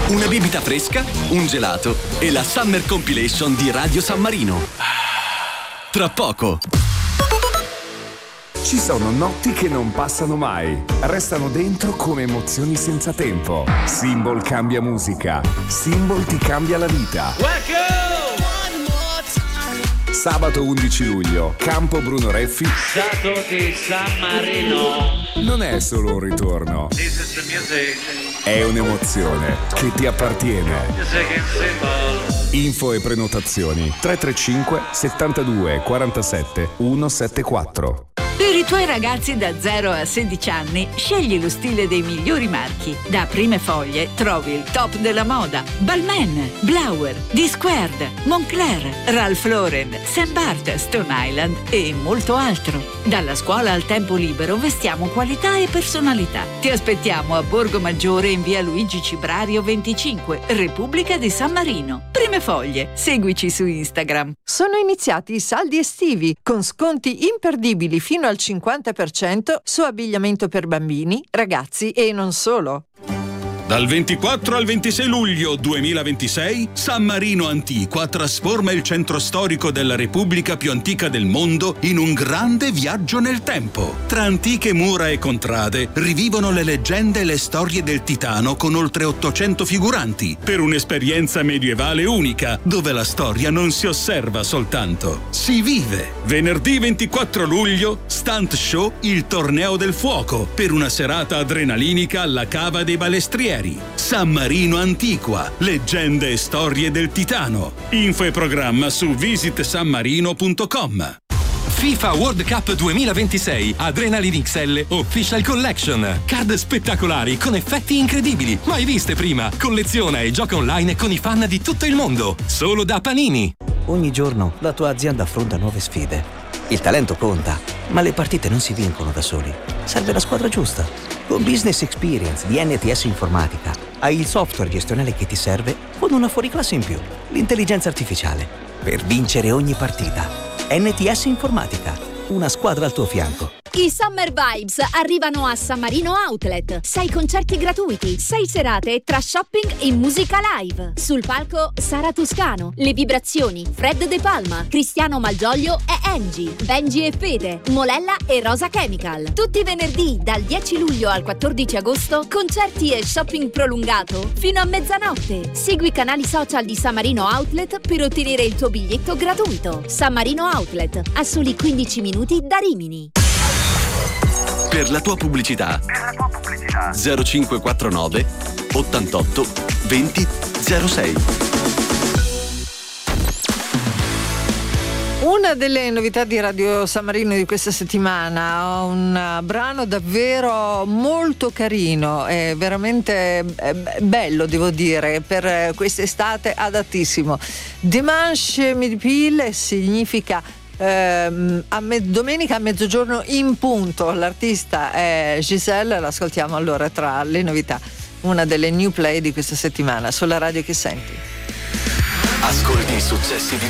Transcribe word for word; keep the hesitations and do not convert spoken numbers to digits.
una bibita fresca, un gelato e la Summer Compilation di Radio San Marino. Tra poco. Ci sono notti che non passano mai, restano dentro come emozioni senza tempo. Symbol cambia musica, Symbol ti cambia la vita. Sabato undici luglio, Campo Bruno Reffi. Stato di San Marino. Non è solo un ritorno, è un'emozione che ti appartiene. Info e prenotazioni tre tre cinque settantadue quarantasette centosettantaquattro. Per i tuoi ragazzi da zero a sedici anni, scegli lo stile dei migliori marchi. Da Prime Foglie trovi il top della moda: Balmain, Blauer, D-Squared, Moncler, Ralph Lauren, Saint Bart, Stone Island e molto altro. Dalla scuola al tempo libero vestiamo qualità e personalità. Ti aspettiamo a Borgo Maggiore in via Luigi Cibrario venticinque, Repubblica di San Marino. Prime Foglie, seguici su Instagram. Sono iniziati i saldi estivi con sconti imperdibili fino al cinquanta per cento su abbigliamento per bambini, ragazzi e non solo. Dal ventiquattro al ventisei luglio duemilaventisei, San Marino Antiqua trasforma il centro storico della Repubblica più antica del mondo in un grande viaggio nel tempo. Tra antiche mura e contrade rivivono le leggende e le storie del Titano con oltre ottocento figuranti, per un'esperienza medievale unica, dove la storia non si osserva soltanto, si vive. Venerdì ventiquattro luglio, Stunt Show Il Torneo del Fuoco, per una serata adrenalinica alla Cava dei Balestrieri. San Marino Antiqua, leggende e storie del Titano. Info e programma su visit san marino punto com. FIFA World Cup duemilaventisei Adrenaline X L Official Collection. Card spettacolari con effetti incredibili, mai viste prima. Colleziona e gioca online con i fan di tutto il mondo. Solo da Panini. Ogni giorno la tua azienda affronta nuove sfide. Il talento conta, ma le partite non si vincono da soli. Serve la squadra giusta. Con Business Experience di N T S Informatica hai il software gestionale che ti serve con una fuoriclasse in più, l'intelligenza artificiale, per vincere ogni partita. N T S Informatica, una squadra al tuo fianco. I Summer Vibes arrivano a San Marino Outlet. Sei concerti gratuiti, sei serate tra shopping e musica live. Sul palco Sara Toscano, Le Vibrazioni, Fred De Palma, Cristiano Malgioglio e Angie, Benji e Fede, Molella e Rosa Chemical. Tutti i venerdì dal dieci luglio al quattordici agosto, concerti e shopping prolungato fino a mezzanotte. Segui i canali social di San Marino Outlet per ottenere il tuo biglietto gratuito. San Marino Outlet, a soli quindici minuti da Rimini. Per la tua pubblicità, zero cinque quattro nove ottantotto venti zero sei. Una delle novità di Radio San Marino di questa settimana, un brano davvero molto carino, è veramente bello, devo dire, per quest'estate adattissimo. Dimanche midi pile significa Uh, a me- domenica a mezzogiorno in punto. L'artista è Giselle, l'ascoltiamo allora tra le novità, una delle new play di questa settimana sulla radio che senti. Ascolti i successi di